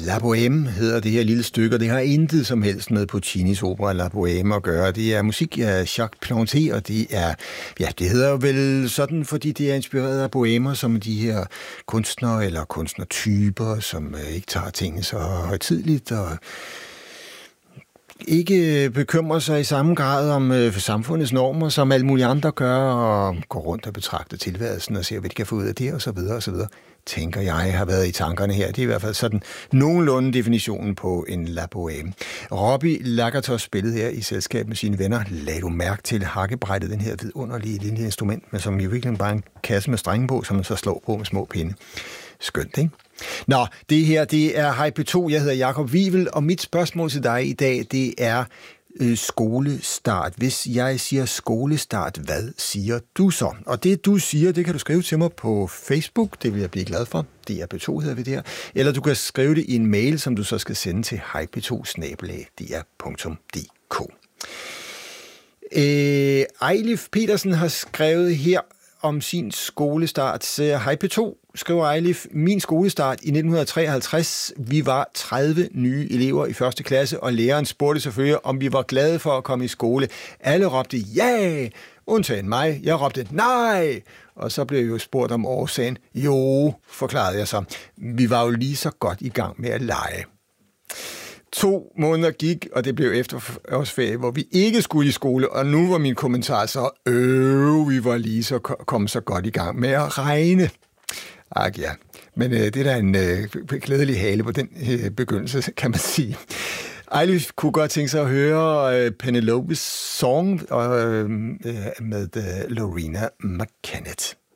La Bohème hedder det her lille stykke, og det har intet som helst med Puccinis opera La Bohème at gøre. Det er musik af Jacques Planté, og det er, ja, det hedder vel sådan, fordi det er inspireret af bohemer, som de her kunstnere eller kunstnertyper, som ikke tager tingene så højtideligt og ikke bekymrer sig i samme grad om samfundets normer, som alle mulige andre gør, og går rundt og betragter tilværelsen og ser, hvad de kan få ud af det, og så videre, og så videre. Tænker jeg har været i tankerne her. Det er i hvert fald sådan nogenlunde definitionen på en La Bohème. Robbie Lagatos spillede her i selskab med sine venner. Lad du mærke til hakkebrættet, den her vidunderlige lille instrument, men som jo virkelig bare en kasse med strenge på, som man så slår på med små pinde. Skønt, ikke? Nå, det her, det er Hej P2. Jeg hedder Jakob Wivel, og mit spørgsmål til dig i dag, det er skolestart. Hvis jeg siger skolestart, hvad siger du så? Og det du siger, det kan du skrive til mig på Facebook, det vil jeg blive glad for. Det er P2 hedder vi der. Eller du kan skrive det i en mail, som du så skal sende til hejp2@dr.dk. Ejlif Petersen har skrevet her om sin skolestart. Hej P2, skriver Ejlif. Min skolestart i 1953. Vi var 30 nye elever i første klasse, og læreren spurgte selvfølgelig, om vi var glade for at komme i skole. Alle råbte ja, undtagen mig. Jeg råbte nej, og så blev jeg jo spurgt om årsagen. Jo, forklarede jeg så. Vi var jo lige så godt i gang med at lege. 2 måneder gik, og det blev efterårsferie, hvor vi ikke skulle i skole, og nu var min kommentar så, vi var lige så kommet så godt i gang med at regne. Ak ja, men det er da en glædelig hale på den begyndelse, kan man sige. Ejlif kunne godt tænke sig at høre Penelopes Song med Loreena McKennitt.